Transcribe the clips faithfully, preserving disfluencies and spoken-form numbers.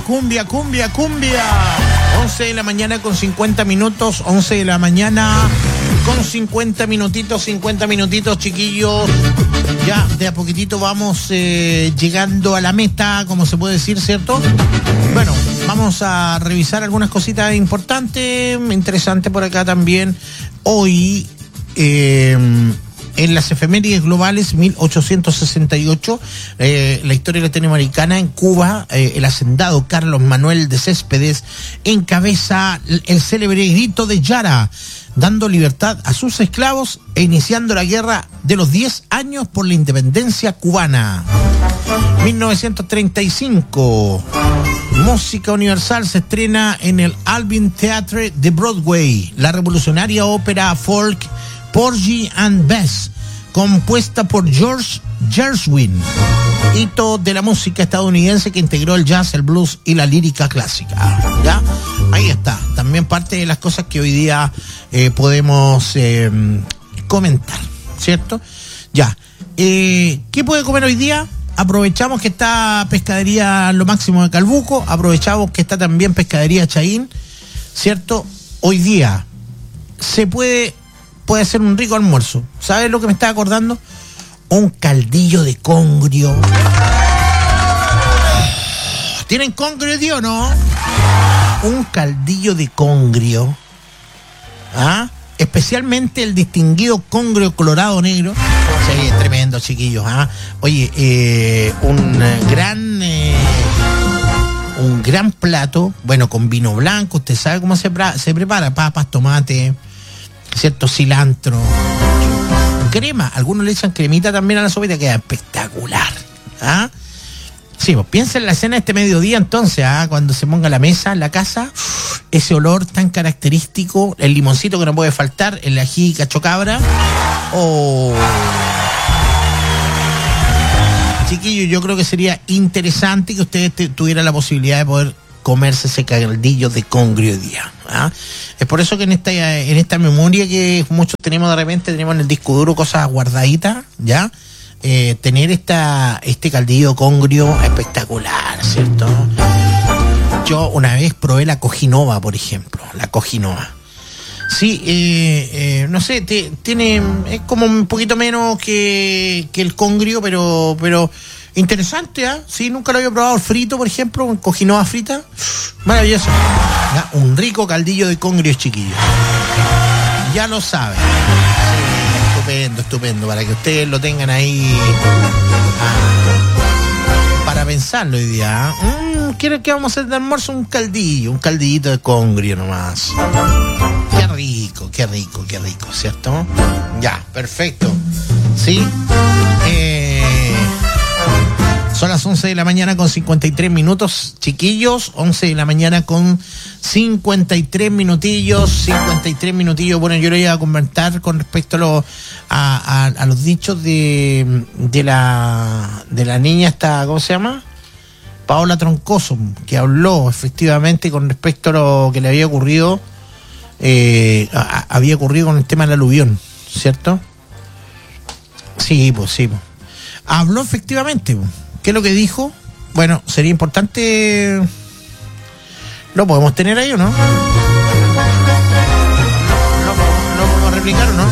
cumbia, cumbia, cumbia. once de la mañana con cincuenta minutos, once de la mañana con cincuenta minutitos, cincuenta minutitos, chiquillos. Ya de a poquitito vamos eh, llegando a la meta, como se puede decir, ¿cierto? Bueno, vamos a revisar algunas cositas importantes, interesantes por acá también. Hoy, eh, en las efemérides globales, mil ochocientos sesenta y ocho, eh, la historia latinoamericana, en Cuba, eh, el hacendado Carlos Manuel de Céspedes encabeza el célebre grito de Yara, dando libertad a sus esclavos e iniciando la guerra de los diez años por la independencia cubana. mil novecientos treinta y cinco, Música Universal se estrena en el Alvin Theatre de Broadway, la revolucionaria ópera folk Porgy and Bess, compuesta por George Gershwin, hito de la música estadounidense que integró el jazz, el blues y la lírica clásica. ¿Ya? Ahí está, también parte de las cosas que hoy día eh, podemos eh, comentar, ¿cierto? Ya, eh, ¿qué puede comer hoy día? Aprovechamos que está Pescadería Lo Máximo de Calbuco, aprovechamos que está también Pescadería Chaín, ¿cierto? Hoy día se puede... puede ser un rico almuerzo. ¿Sabes lo que me estaba acordando? Un caldillo de congrio. ¿Tienen congrio, tío, o no? Un caldillo de congrio. ¿Ah? Especialmente el distinguido congrio colorado negro. Sí, tremendo, chiquillos. ¿Ah? Oye, eh, un gran... Eh, un gran plato. Bueno, con vino blanco. Usted sabe cómo se, pra- se prepara. Papas, tomate... cierto, cilantro, crema, algunos le echan cremita también a la sopita, queda espectacular. ¿Ah? Sí, pues piensa en la cena de este mediodía entonces, ¿ah? Cuando se ponga la mesa en la casa, ese olor tan característico, el limoncito que no puede faltar, el ají cachocabra. Oh. Chiquillo, yo creo que sería interesante que ustedes te, tuvieran la posibilidad de poder comerse ese caldillo de congrio hoy día. ¿Ah? Es por eso que en esta en esta memoria que muchos tenemos de repente, tenemos en el disco duro cosas guardaditas, ¿ya? Eh, tener esta este caldillo congrio espectacular, ¿cierto? Yo una vez probé la cojinova, por ejemplo, la cojinova. Sí, eh, eh, no sé, te, tiene es como un poquito menos que, que el congrio, pero pero interesante, ¿ah? ¿eh? Sí, nunca lo había probado frito, por ejemplo, con cojinoa frita. Maravilloso. ¿Ya? Un rico caldillo de congrio, chiquillos. Ya lo saben. Sí, estupendo, estupendo. Para que ustedes lo tengan ahí. Ah, para pensarlo hoy día. ¿eh? Mm, ¿Qué, ¿Qué vamos a hacer de almuerzo? Un caldillo, un caldillito de congrio nomás. Qué rico, qué rico, qué rico, ¿cierto? Ya, perfecto. ¿Sí? Eh... Son las once de la mañana con cincuenta y tres minutos, chiquillos. once de la mañana con cincuenta y tres minutillos. cincuenta y tres minutillos. Bueno, yo le iba a comentar con respecto a, lo, a, a, a los dichos de, de, la, de la niña esta, ¿cómo se llama? Paola Troncoso, que habló efectivamente con respecto a lo que le había ocurrido, eh, a, había ocurrido con el tema del aluvión, ¿cierto? Sí, pues sí. Pues. Habló efectivamente, pues. ¿Qué es lo que dijo? Bueno, sería importante... ¿Lo podemos tener ahí o no? ¿Lo, lo podemos replicar o no?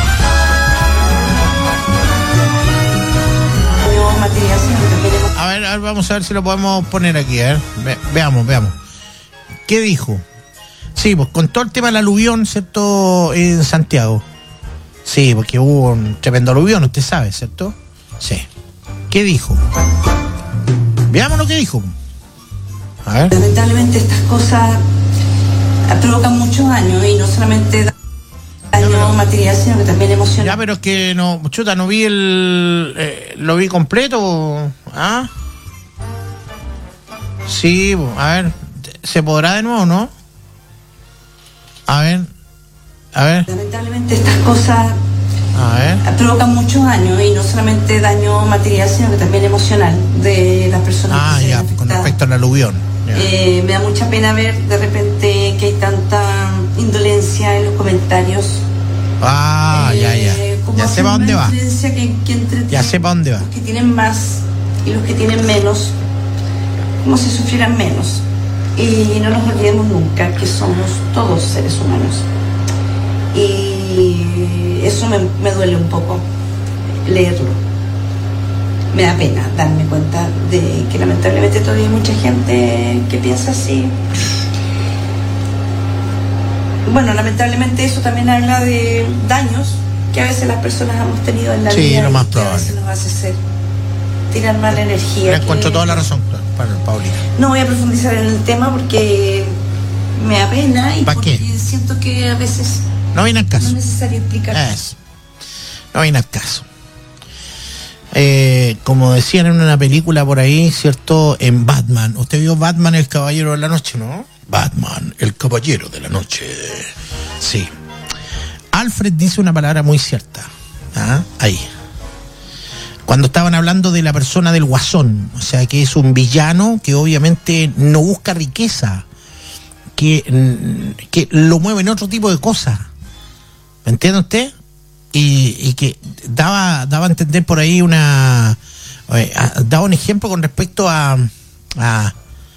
A ver, a ver, vamos a ver si lo podemos poner aquí, a ver. Ve, veamos, veamos. ¿Qué dijo? Sí, pues con todo el tema del aluvión, ¿cierto? En Santiago. Sí, porque hubo un tremendo aluvión, usted sabe, ¿cierto? Sí. ¿Qué dijo? Veamos lo que dijo. A ver. Lamentablemente estas cosas provocan muchos daños y no solamente daño no, no. material, sino que también emocional. Ya, pero es que no, chuta, no vi el... Eh, ¿lo vi completo? ¿Ah? Sí, a ver, ¿se podrá de nuevo, no? A ver, a ver. Lamentablemente estas cosas... A ver. provocan muchos daños y no solamente daño material sino que también emocional de las personas. Ah, que ya, se con respecto al aluvión. Eh, me da mucha pena ver de repente que hay tanta indolencia en los comentarios. Ah, eh, ya, ya. Ya sé para dónde va. Que, que ya sé para dónde va. Los que tienen más y los que tienen menos. como si sufrieran menos. Y no nos olvidemos nunca que somos todos seres humanos. Y eso me, me duele un poco leerlo. Me da pena darme cuenta de que lamentablemente todavía hay mucha gente que piensa así. Bueno, lamentablemente eso también habla de daños que a veces las personas hemos tenido en la sí, vida, lo más y que probable. a veces nos hace ser tirar mala energía. Me encuentro que... toda la razón, para Paulita. No voy a profundizar en el tema porque me da pena y porque qué? siento que a veces no viene al caso. No es necesario explicar. Eso. No viene al caso. Eh, como decían en una película por ahí, ¿cierto? En Batman. ¿Usted vio Batman, el caballero de la noche, no? Batman, el caballero de la noche. Sí. Alfred dice una palabra muy cierta. ¿Ah? Ahí. Cuando estaban hablando de la persona del Guasón, o sea, que es un villano que obviamente no busca riqueza, que, que lo mueve en otro tipo de cosas. ¿Me entiende usted? Y, y que daba, daba a entender por ahí una... Eh, daba un ejemplo con respecto a, a,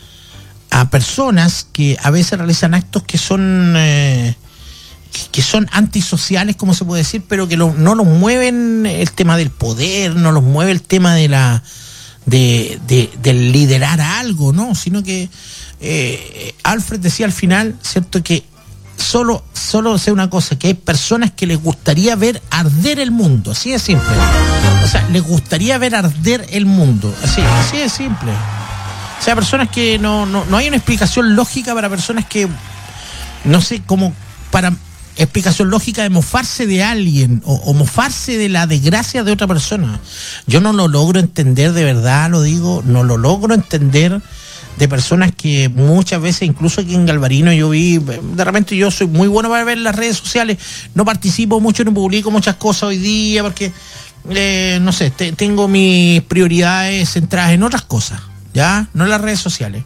a personas que a veces realizan actos que son... Eh, que son antisociales, como se puede decir, pero que lo, no los mueven el tema del poder, no los mueve el tema de la de, de, de liderar algo, no, sino que eh, Alfred decía al final, cierto, que solo solo sé una cosa, que hay personas que les gustaría ver arder el mundo, así de simple. O sea, les gustaría ver arder el mundo, así, así de simple. O sea, personas que no, no, no hay una explicación lógica para personas que, no sé, como para explicación lógica de mofarse de alguien o, o mofarse de la desgracia de otra persona. Yo no lo logro entender, de verdad lo digo, no lo logro entender de personas que muchas veces, incluso aquí en Galvarino yo vi, de repente yo soy muy bueno para ver las redes sociales, no participo mucho, no publico muchas cosas hoy día porque, eh, no sé, te, tengo mis prioridades centradas en otras cosas, ¿ya? No en las redes sociales.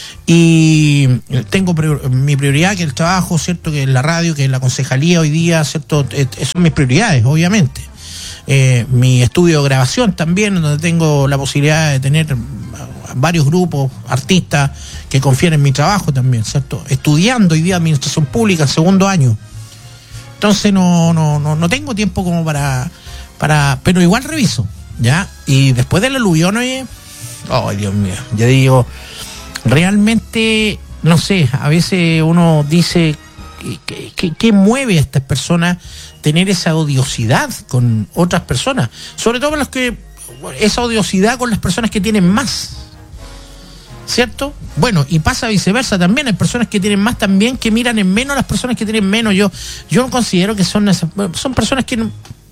Y tengo prior, mi prioridad, que es el trabajo, ¿cierto? Que es la radio, que es la concejalía hoy día, ¿cierto? Esas son mis prioridades, obviamente. Eh, mi estudio de grabación también, donde tengo la posibilidad de tener varios grupos, artistas que confían en mi trabajo también, ¿cierto? Estudiando hoy día administración pública en segundo año. Entonces no, no, no, no tengo tiempo como para, para, pero igual reviso, ¿ya? Y después del aluvión, oye, ay, Dios mío, ya digo, realmente, no sé, a veces uno dice, ¿qué, qué, qué mueve a estas personas tener esa odiosidad con otras personas? Sobre todo los que, esa odiosidad con las personas que tienen más, ¿cierto? Bueno, y pasa viceversa también, hay personas que tienen más también que miran en menos a las personas que tienen menos. Yo, yo considero que son, son personas que,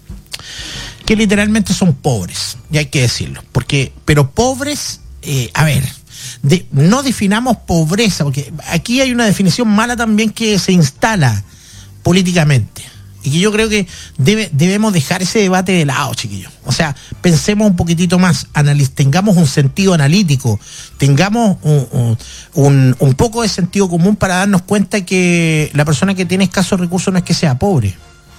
que literalmente son pobres, y hay que decirlo, porque, pero pobres, eh, a ver, De, no definamos pobreza, porque aquí hay una definición mala también que se instala políticamente y que yo creo que debe, debemos dejar ese debate de lado, chiquillos. O sea, pensemos un poquitito más, analiz, tengamos un sentido analítico, tengamos un, un, un poco de sentido común para darnos cuenta que la persona que tiene escasos recursos no es que sea pobre.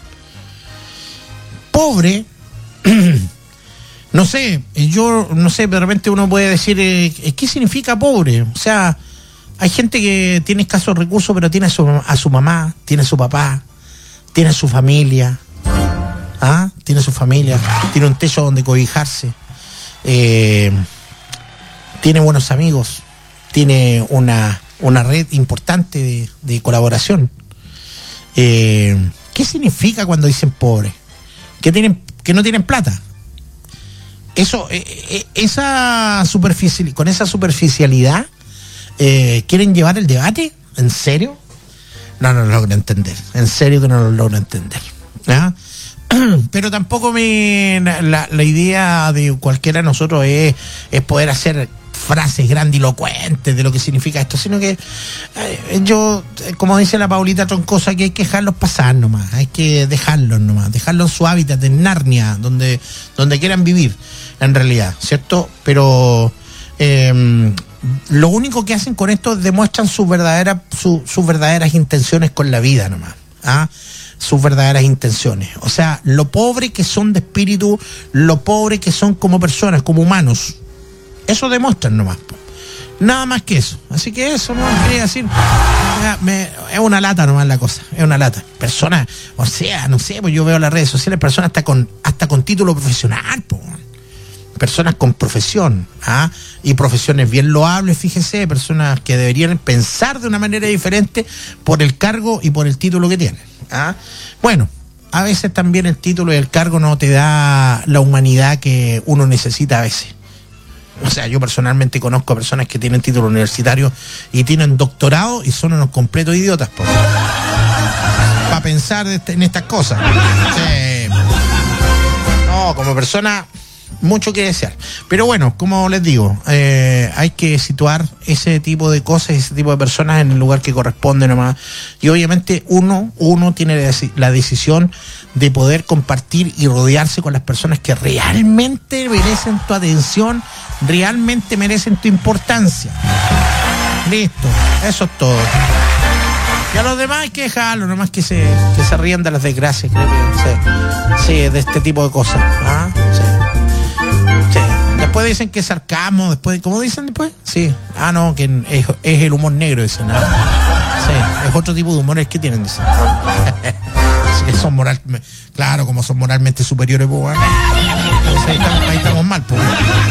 Pobre... No sé, yo no sé, de repente uno puede decir, eh, ¿qué significa pobre? O sea, hay gente que tiene escasos recursos, pero tiene a su, a su mamá, tiene a su papá, tiene a su familia, ¿ah? Tiene a su familia, tiene un techo donde cobijarse, eh, tiene buenos amigos, tiene una, una red importante de, de colaboración. Eh, ¿Qué significa cuando dicen pobre? Que tienen, que no tienen plata. Eso, eh, esa superficial, con esa superficialidad, eh, ¿quieren llevar el debate? ¿En serio? No, no lo logro entender. En serio que no lo logro entender. ¿Ah? Pero tampoco me, la, la idea de cualquiera de nosotros es, es poder hacer frases grandilocuentes de lo que significa esto, sino que eh, yo, como dice la Paulita Troncosa, que hay que dejarlos pasar nomás, hay que dejarlos nomás, dejarlos en su hábitat, en Narnia, donde, donde quieran vivir, en realidad, ¿cierto? Pero eh, lo único que hacen con esto es demuestran sus verdaderas, su, sus verdaderas intenciones con la vida nomás, ¿ah? Sus verdaderas intenciones, o sea, lo pobre que son de espíritu, lo pobre que son como personas, como humanos. Eso demuestran nomás. Nada más que eso. Así que eso, no quería decir. Me, es una lata nomás la cosa. Es una lata. Personas, o sea, no sé, pues yo veo las redes sociales, personas hasta con, hasta con título profesional, pues. Personas con profesión, ¿ah? Y profesiones bien loables, fíjese, personas que deberían pensar de una manera diferente por el cargo y por el título que tienen, ¿ah? Bueno, a veces también el título y el cargo no te da la humanidad que uno necesita a veces. O sea, yo personalmente conozco personas que tienen título universitario y tienen doctorado y son unos completos idiotas, por para pensar en estas cosas. Sí. No, como persona, mucho que desear. Pero bueno, como les digo, eh, hay que situar ese tipo de cosas, ese tipo de personas en el lugar que corresponde nomás. Y obviamente uno, uno tiene la decisión de poder compartir y rodearse con las personas que realmente merecen tu atención, realmente merecen tu importancia. Listo, eso es todo. Y a los demás hay que dejarlo, nomás que se, que se rían de las desgracias, creo que sí, sí, de este tipo de cosas. ¿Ah? Sí. Sí. Después dicen que es sarcasmo, después, ¿cómo dicen después? Sí. Ah, no, que es, es el humor negro, dicen. ¿Ah? Sí, es otro tipo de humores que tienen, dicen. Sí, son moral, claro, como son moralmente superiores, pues, bueno. Sí, ahí, estamos, ahí estamos mal, pues.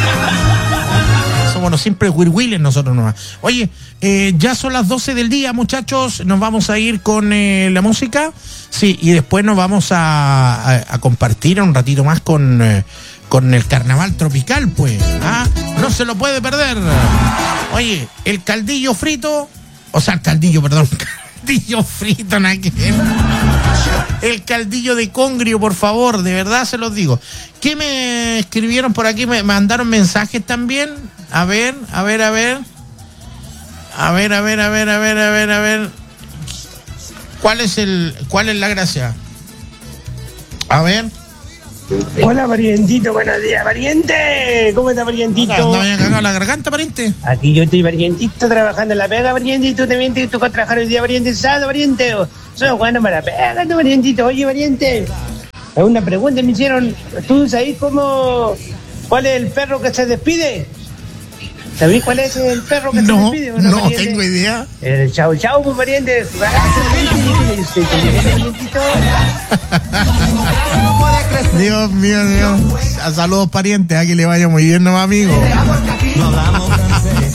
Somos los simples wirwiles nosotros nomás. Oye, eh, ya son las doce del día, muchachos. Nos vamos a ir con eh, la música. Sí, y después nos vamos a, a, a compartir un ratito más con... Eh, con el carnaval tropical, pues. ¿Ah? No se lo puede perder. Oye, el caldillo frito, o sea, el caldillo, perdón, caldillo frito, nada que ver. El caldillo de congrio, por favor, de verdad se los digo. ¿Qué me escribieron por aquí? Me mandaron mensajes también. A ver, a ver, a ver. A ver, a ver, a ver, a ver, a ver, a ver. ¿Cuál es el, cuál es la gracia? A ver. Hola, parientito, buenos días, pariente. ¿Cómo está, parientito? ¿No me había cagado la garganta, pariente? Aquí yo estoy, parientito, trabajando en la pega, pariente. Y tú también te tocó trabajar hoy día, pariente, sábado, pariente. Soy bueno para la pega, ¿no, parientito? Oye, pariente, una pregunta me hicieron. ¿Tú sabes cómo, cuál es el perro que se despide? ¿Sabés cuál es el perro que no, se despide? No, no tengo idea. El chau chau, pues, pariente. Dios mío, Dios. A saludos, parientes. A que le vaya muy bien, ¿no, amigo? No hablamos francés.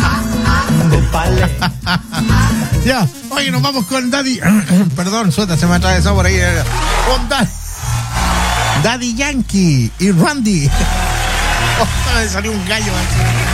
Ya, oye, nos vamos con Daddy. Perdón, suelta, se me atravesó por ahí. Con Daddy. Daddy Yankee y Randy. Oh, me salió un gallo aquí.